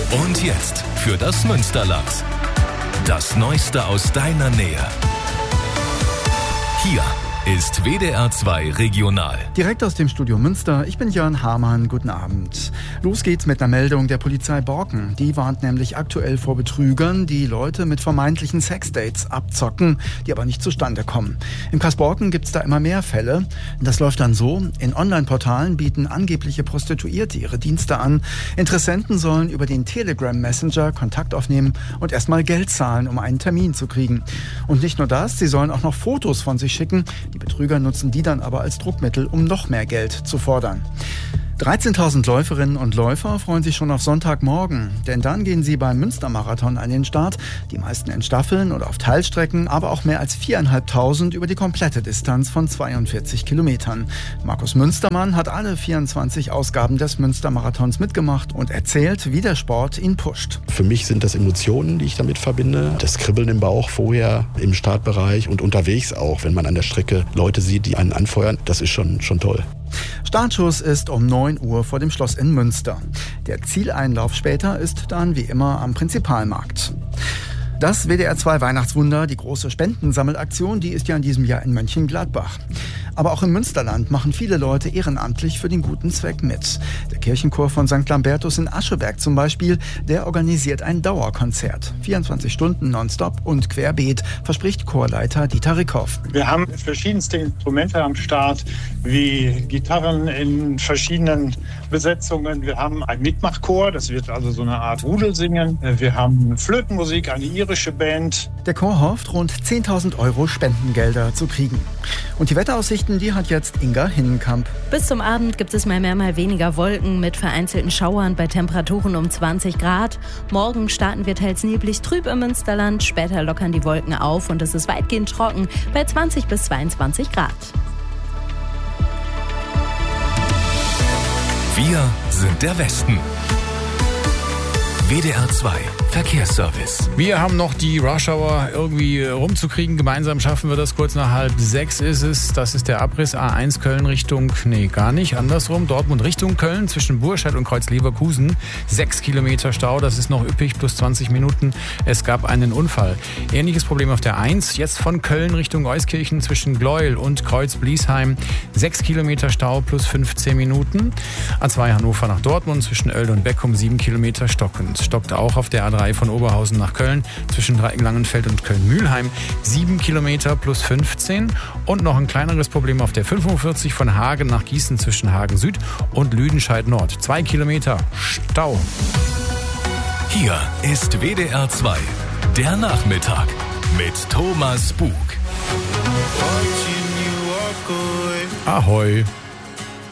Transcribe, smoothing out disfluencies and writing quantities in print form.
Und jetzt für das Münsterland. Das Neueste aus deiner Nähe. Hier ist WDR 2 Regional. Direkt aus dem Studio Münster, ich bin Jörn Hamann, guten Abend. Los geht's mit einer Meldung der Polizei Borken. Die warnt nämlich aktuell vor Betrügern, die Leute mit vermeintlichen Sexdates abzocken, die aber nicht zustande kommen. Im Kreis Borken gibt's da immer mehr Fälle. Das läuft dann so: In Online-Portalen bieten angebliche Prostituierte ihre Dienste an. Interessenten sollen über den Telegram Messenger Kontakt aufnehmen und erstmal Geld zahlen, um einen Termin zu kriegen. Und nicht nur das, sie sollen auch noch Fotos von sich schicken. Die Betrüger nutzen die dann aber als Druckmittel, um noch mehr Geld zu fordern. 13.000 Läuferinnen und Läufer freuen sich schon auf Sonntagmorgen, denn dann gehen sie beim Münstermarathon an den Start. Die meisten in Staffeln oder auf Teilstrecken, aber auch mehr als 4.500 über die komplette Distanz von 42 Kilometern. Markus Münstermann hat alle 24 Ausgaben des Münstermarathons mitgemacht und erzählt, wie der Sport ihn pusht. Für mich sind das Emotionen, die ich damit verbinde. Das Kribbeln im Bauch vorher im Startbereich und unterwegs auch, wenn man an der Strecke Leute sieht, die einen anfeuern. Das ist schon toll. Startschuss ist um 9 Uhr vor dem Schloss in Münster. Der Zieleinlauf später ist dann wie immer am Prinzipalmarkt. Das WDR 2 Weihnachtswunder, die große Spendensammelaktion, die ist ja in diesem Jahr in Mönchengladbach. Aber auch im Münsterland machen viele Leute ehrenamtlich für den guten Zweck mit. Der Kirchenchor von St. Lambertus in Ascheberg zum Beispiel, der organisiert ein Dauerkonzert. 24 Stunden nonstop und querbeet, verspricht Chorleiter Dieter Rickhoff. Wir haben verschiedenste Instrumente am Start, wie Gitarren in verschiedenen Besetzungen. Wir haben einen Mitmachchor, das wird also so eine Art Rudelsingen. Wir haben Flötenmusik, eine irische Band. Der Chor hofft, rund 10.000 € Spendengelder zu kriegen. Und die Wetteraussichten, die hat jetzt Inga Hinnenkamp. Bis zum Abend gibt es mal mehr, mal weniger Wolken mit vereinzelten Schauern bei Temperaturen um 20 Grad. Morgen starten wir teils neblig trüb im Münsterland. Später lockern die Wolken auf und es ist weitgehend trocken bei 20 bis 22 Grad. Wir sind der Westen. WDR 2 Verkehrsservice. Wir haben noch die Rush-Hour irgendwie rumzukriegen. Gemeinsam schaffen wir das. Kurz nach 5:30 ist es. Das ist der Abriss A1 Köln Richtung, gar nicht, andersrum. Dortmund Richtung Köln zwischen Burscheid und Kreuz-Leverkusen. 6 Kilometer Stau, das ist noch üppig, plus 20 Minuten. Es gab einen Unfall. Ähnliches Problem auf der 1. Jetzt von Köln Richtung Euskirchen zwischen Gleuel und Kreuz-Bliesheim. 6 Kilometer Stau, plus 15 Minuten. A2 Hannover nach Dortmund zwischen Oelde und Beckum 7 Kilometer stockend. Stockt auch auf der A3 von Oberhausen nach Köln zwischen Langenfeld und Köln-Mühlheim 7 Kilometer plus 15 und noch ein kleineres Problem auf der 45 von Hagen nach Gießen zwischen Hagen Süd und Lüdenscheid Nord 2 Kilometer Stau. Hier ist WDR 2, der Nachmittag mit Thomas Bug. Ahoi.